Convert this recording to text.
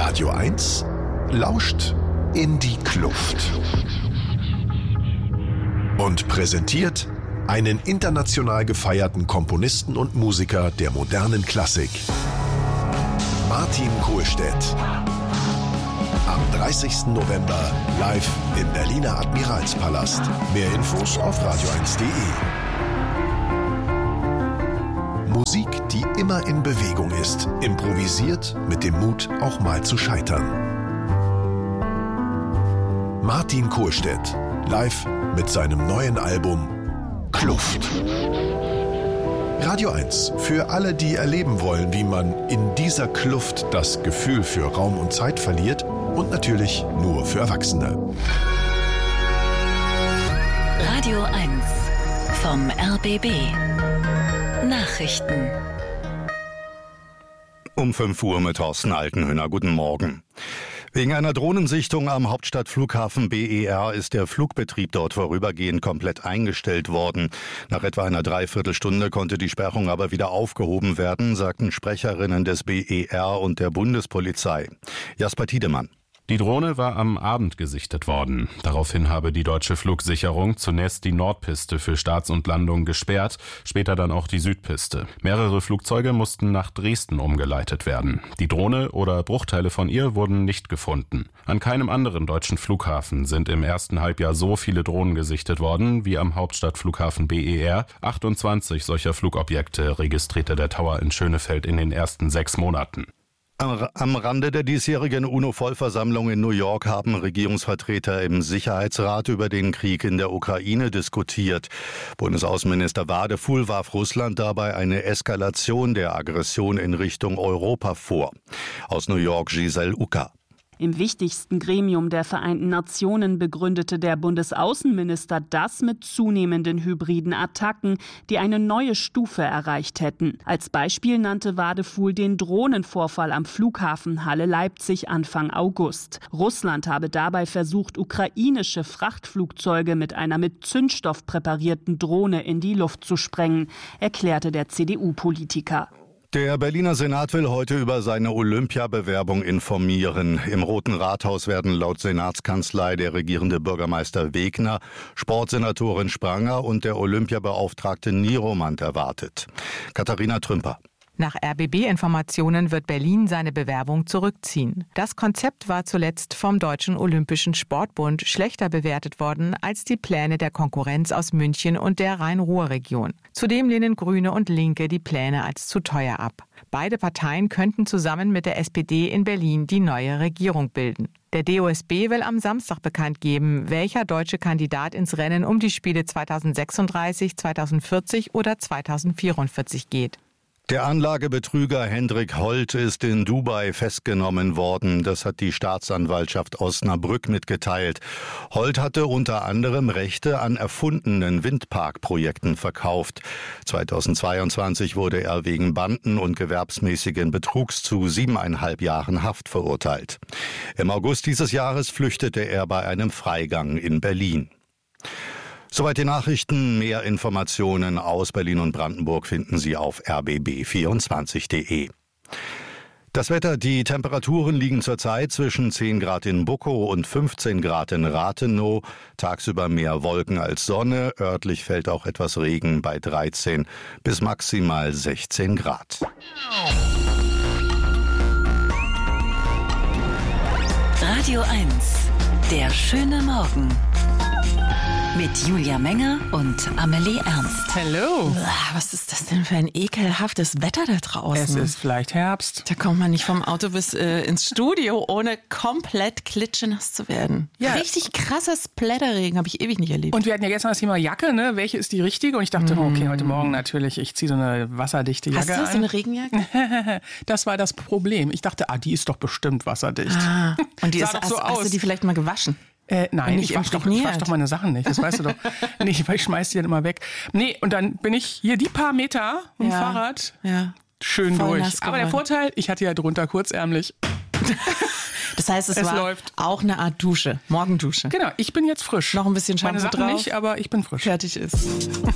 Radio 1 lauscht in die Kluft und präsentiert einen international gefeierten Komponisten und Musiker der modernen Klassik, Martin Kohlstedt. Am 30. November live im Berliner Admiralspalast. Mehr Infos auf radio1.de. Musik, die immer in Bewegung ist, improvisiert mit dem Mut, auch mal zu scheitern. Martin Kohlstedt, live mit seinem neuen Album Kluft. Radio 1, für alle, die erleben wollen, wie man in dieser Kluft das Gefühl für Raum und Zeit verliert, und natürlich nur für Erwachsene. Radio 1 vom RBB. Nachrichten. Um 5 Uhr mit Thorsten Altenhöhner. Guten Morgen. Wegen einer Drohnensichtung am Hauptstadtflughafen BER ist der Flugbetrieb dort vorübergehend komplett eingestellt worden. Nach etwa einer Dreiviertelstunde konnte die Sperrung aber wieder aufgehoben werden, sagten Sprecherinnen des BER und der Bundespolizei. Jasper Tiedemann. Die Drohne war am Abend gesichtet worden. Daraufhin habe die deutsche Flugsicherung zunächst die Nordpiste für Starts und Landungen gesperrt, später dann auch die Südpiste. Mehrere Flugzeuge mussten nach Dresden umgeleitet werden. Die Drohne oder Bruchteile von ihr wurden nicht gefunden. An keinem anderen deutschen Flughafen sind im ersten Halbjahr so viele Drohnen gesichtet worden wie am Hauptstadtflughafen BER. 28 solcher Flugobjekte registrierte der Tower in Schönefeld in den ersten 6 Monaten. Am Rande der diesjährigen UNO-Vollversammlung in New York haben Regierungsvertreter im Sicherheitsrat über den Krieg in der Ukraine diskutiert. Bundesaußenminister Wadefuhl warf Russland dabei eine Eskalation der Aggression in Richtung Europa vor. Aus New York Giselle Uka. Im wichtigsten Gremium der Vereinten Nationen begründete der Bundesaußenminister das mit zunehmenden hybriden Attacken, die eine neue Stufe erreicht hätten. Als Beispiel nannte Wadefuhl den Drohnenvorfall am Flughafen Halle-Leipzig Anfang August. Russland habe dabei versucht, ukrainische Frachtflugzeuge mit einer mit Zündstoff präparierten Drohne in die Luft zu sprengen, erklärte der CDU-Politiker. Der Berliner Senat will heute über seine Olympiabewerbung informieren. Im Roten Rathaus werden laut Senatskanzlei der regierende Bürgermeister Wegner, Sportsenatorin Spranger und der Olympiabeauftragte Nieromant erwartet. Katharina Trümper. Nach RBB-Informationen wird Berlin seine Bewerbung zurückziehen. Das Konzept war zuletzt vom Deutschen Olympischen Sportbund schlechter bewertet worden als die Pläne der Konkurrenz aus München und der Rhein-Ruhr-Region. Zudem lehnen Grüne und Linke die Pläne als zu teuer ab. Beide Parteien könnten zusammen mit der SPD in Berlin die neue Regierung bilden. Der DOSB will am Samstag bekannt geben, welcher deutsche Kandidat ins Rennen um die Spiele 2036, 2040 oder 2044 geht. Der Anlagebetrüger Hendrik Holt ist in Dubai festgenommen worden. Das hat die Staatsanwaltschaft Osnabrück mitgeteilt. Holt hatte unter anderem Rechte an erfundenen Windparkprojekten verkauft. 2022 wurde er wegen Banden- und gewerbsmäßigen Betrugs zu 7,5 Jahren Haft verurteilt. Im August dieses Jahres flüchtete er bei einem Freigang in Berlin. Soweit die Nachrichten. Mehr Informationen aus Berlin und Brandenburg finden Sie auf rbb24.de. Das Wetter, die Temperaturen liegen zurzeit zwischen 10 Grad in Buckow und 15 Grad in Rathenow. Tagsüber mehr Wolken als Sonne. Örtlich fällt auch etwas Regen bei 13 bis maximal 16 Grad. Radio 1, der schöne Morgen. Mit Julia Menger und Amelie Ernst. Hallo. Was ist das denn für ein ekelhaftes Wetter da draußen? Es ist vielleicht Herbst. Da kommt man nicht vom Auto bis ins Studio, ohne komplett klitschenass zu werden. Ja. Richtig krasser Splatterregen habe ich ewig nicht erlebt. Und wir hatten ja gestern das Thema Jacke, ne? Welche ist die richtige? Und ich dachte, okay, heute Morgen natürlich, ich ziehe so eine wasserdichte Jacke an. Hast du so eine Regenjacke? Das war das Problem. Ich dachte, die ist doch bestimmt wasserdicht. Und die Sah ist, doch so hast aus. du die vielleicht mal gewaschen? Nein, ich wasch doch meine Sachen nicht, das weißt du doch. Nee, ich schmeiß die dann immer weg. Nee, und dann bin ich hier die paar Meter mit dem Fahrrad schön voll durch. Aber der Vorteil, ich hatte ja drunter kurzärmlich. Das heißt, es war läuft. auch eine Art Dusche, Morgendusche. Genau, ich bin jetzt frisch. Noch ein bisschen Shampoo meine Sachen drauf. nicht, aber ich bin frisch. Fertig ist.